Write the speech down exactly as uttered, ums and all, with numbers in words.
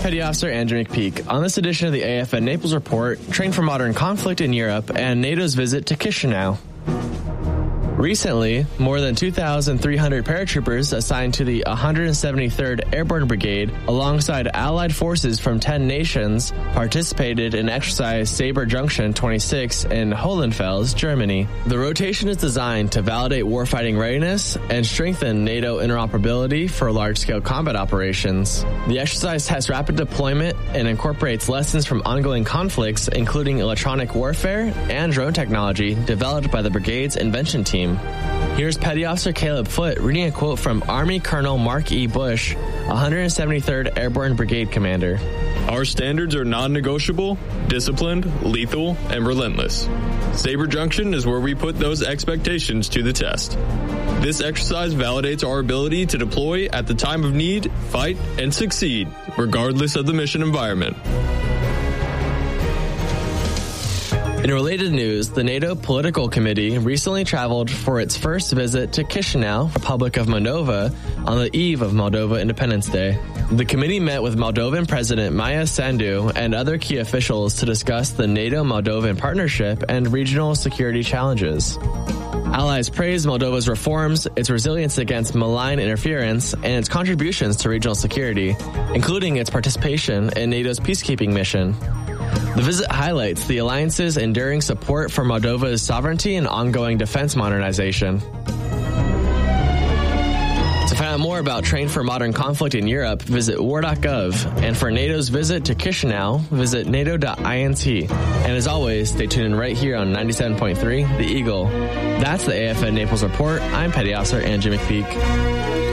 Petty Officer Andrew McPeak. On this edition of the A F N Naples Report, Train for Modern Conflict in Europe and NATO's visit to Chisinau. Recently, more than two thousand three hundred paratroopers assigned to the one hundred seventy-third Airborne Brigade, alongside allied forces from ten nations, participated in exercise Sabre Junction twenty-six in Hohenfels, Germany. The rotation is designed to validate warfighting readiness and strengthen NATO interoperability for large-scale combat operations. The exercise tests rapid deployment and incorporates lessons from ongoing conflicts, including electronic warfare and drone technology developed by the brigade's invention team. Here's Petty Officer Caleb Foote reading a quote from Army Colonel Mark E. Bush, one hundred seventy-third Airborne Brigade Commander. Our standards are non-negotiable, disciplined, lethal, and relentless. Sabre Junction is where we put those expectations to the test. This exercise validates our ability to deploy at the time of need, fight, and succeed, regardless of the mission environment. In related news, the NATO Political Committee recently traveled for its first visit to Chisinau, Republic of Moldova, on the eve of Moldova Independence Day. The committee met with Moldovan President Maia Sandu and other key officials to discuss the NATO-Moldovan partnership and regional security challenges. Allies praised Moldova's reforms, its resilience against malign interference, and its contributions to regional security, including its participation in NATO's peacekeeping mission. The visit highlights the alliance's enduring support for Moldova's sovereignty and ongoing defense modernization. To find out more about Train for Modern Conflict in Europe, visit war dot gov. And for NATO's visit to Chisinau, visit nato dot int. And as always, stay tuned right here on ninety-seven point three The Eagle. That's the A F N Naples Report. I'm Petty Officer Andrew McPeak.